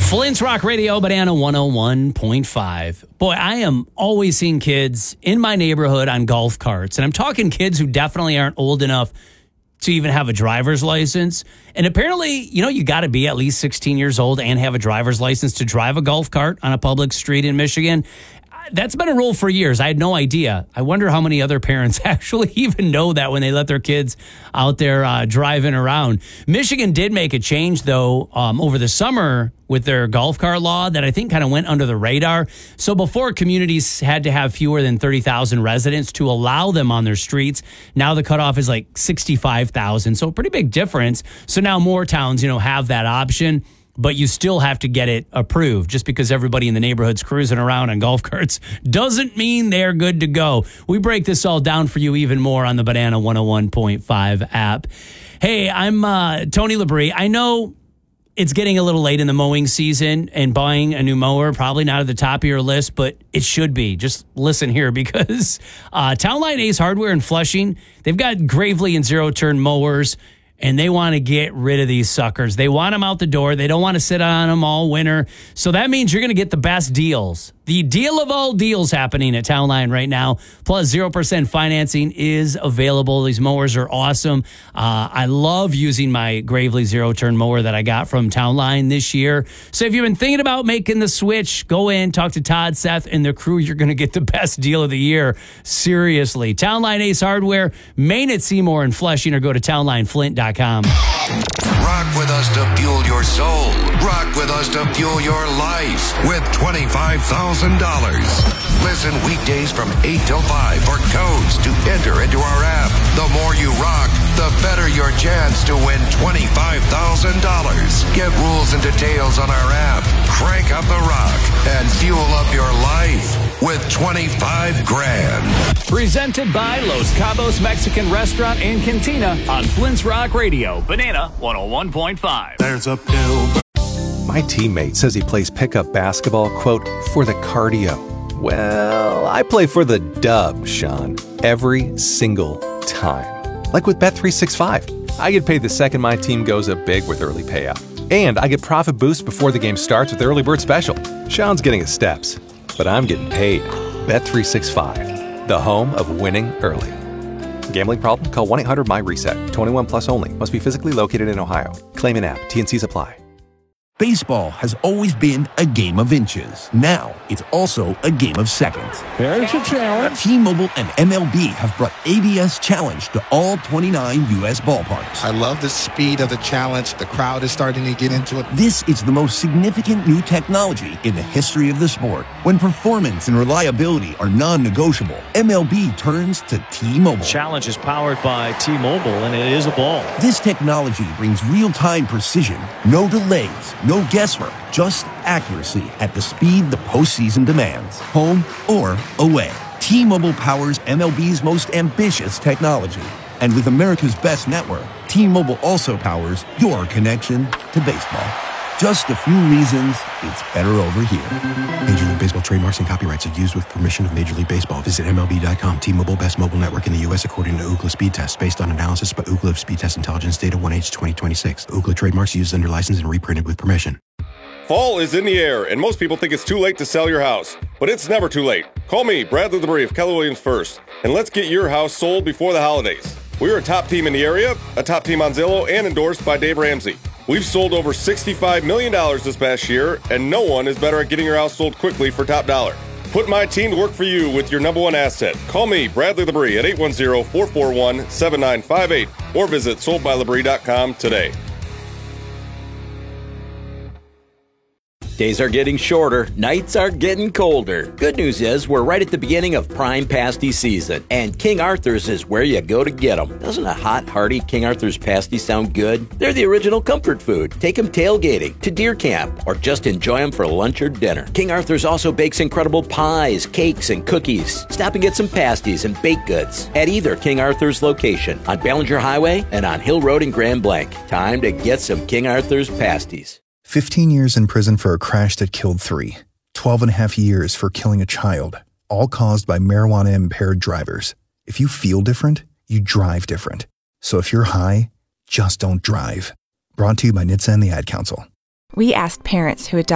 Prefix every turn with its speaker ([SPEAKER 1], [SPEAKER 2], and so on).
[SPEAKER 1] Flint's Rock Radio, Banana 101.5. Boy, I am always seeing kids in my neighborhood on golf carts. And I'm talking kids who definitely aren't old enough to even have a driver's license. And apparently, you got to be at least 16 years old and have a driver's license to drive a golf cart on a public street in Michigan. That's been a rule for years. I had no idea. I wonder how many other parents actually even know that when they let their kids out there driving around. Michigan did make a change, though, over the summer with their golf cart law that I think kind of went under the radar. So before, communities had to have fewer than 30,000 residents to allow them on their streets. Now the cutoff is like 65,000. So a pretty big difference. So now more towns, have that option. But you still have to get it approved. Just because everybody in the neighborhood's cruising around on golf carts doesn't mean they're good to go. We break this all down for you even more on the Banana 101.5 app. Hey, I'm Tony Labrie. I know it's getting a little late in the mowing season, and buying a new mower probably not at the top of your list, but it should be. Just listen here, because Town Line Ace Hardware in Flushing, they've got Gravely and zero-turn mowers, and they want to get rid of these suckers. They want them out the door. They don't want to sit on them all winter. So that means you're going to get the best deals. The deal of all deals happening at Town Line right now. Plus 0% financing is available. These mowers are awesome. I love using my Gravely zero-turn mower that I got from Town Line this year. So if you've been thinking about making the switch, go in, talk to Todd, Seth, and their crew. You're going to get the best deal of the year. Seriously. Town Line Ace Hardware, Main at Seymour and Flushing, or go to townlineflint.com.
[SPEAKER 2] Rock with us to fuel your soul. Rock with us to fuel your life with $25,000. Listen weekdays from 8 till 5 for codes to enter into our app. The more you rock, the better your chance to win $25,000. Get rules and details on our app. Crank up the rock and fuel up your life with 25 grand.
[SPEAKER 3] Presented by Los Cabos Mexican Restaurant and Cantina on Flint's Rock Radio, Banana 101.5.
[SPEAKER 4] There's a pill.
[SPEAKER 5] My teammate says he plays pickup basketball, quote, for the cardio. Well, I play for the dub, Sean, every single time. Like with Bet365. I get paid the second my team goes up big with early payout. And I get profit boost before the game starts with Early Bird Special. Sean's getting his steps, but I'm getting paid. Bet365, the home of winning early. Gambling problem? Call 1-800-MY-RESET. 21 plus only. Must be physically located in Ohio. Claim in app. T&Cs apply.
[SPEAKER 6] Baseball has always been a game of inches. Now, it's also a game of seconds.
[SPEAKER 7] There's a challenge.
[SPEAKER 6] T-Mobile and MLB have brought ABS Challenge to all 29 U.S. ballparks.
[SPEAKER 8] I love the speed of the challenge. The crowd is starting to get into it.
[SPEAKER 6] This is the most significant new technology in the history of the sport. When performance and reliability are non-negotiable, MLB turns to T-Mobile.
[SPEAKER 7] Challenge is powered by T-Mobile, and it is a ball.
[SPEAKER 6] This technology brings real-time precision, no delays, no guesswork, just accuracy at the speed the postseason demands, home or away. T-Mobile powers MLB's most ambitious technology. And with America's best network, T-Mobile also powers your connection to baseball. Just a few reasons it's better over here.
[SPEAKER 9] Major League Baseball trademarks and copyrights are used with permission of Major League Baseball. Visit MLB.com. T-Mobile, best mobile network in the U.S. according to Ookla Speed Test. Based on analysis by Ookla of Speed Test Intelligence Data 1H 2026. Ookla trademarks used under license and reprinted with permission.
[SPEAKER 10] Fall is in the air, and most people think it's too late to sell your house. But it's never too late. Call me, Bradley Labrie of Keller Williams First, and let's get your house sold before the holidays. We're a top team in the area, a top team on Zillow, and endorsed by Dave Ramsey. We've sold over $65 million this past year, and no one is better at getting your house sold quickly for top dollar. Put my team to work for you with your number one asset. Call me, Bradley Labrie, at 810-441-7958, or visit soldbylabrie.com today.
[SPEAKER 11] Days are getting shorter, nights are getting colder. Good news is we're right at the beginning of prime pasty season, and King Arthur's is where you go to get them. Doesn't a hot, hearty King Arthur's pasty sound good? They're the original comfort food. Take them tailgating, to deer camp, or just enjoy them for lunch or dinner. King Arthur's also bakes incredible pies, cakes, and cookies. Stop and get some pasties and baked goods at either King Arthur's location on Ballinger Highway and on Hill Road in Grand Blanc. Time to get some King Arthur's pasties.
[SPEAKER 12] 15 years in prison for a crash that killed 3. 12 and a half years for killing a child, all caused by marijuana-impaired drivers. If you feel different, you drive different. So if you're high, just don't drive. Brought to you by NHTSA and the Ad Council.
[SPEAKER 13] We asked parents who adopt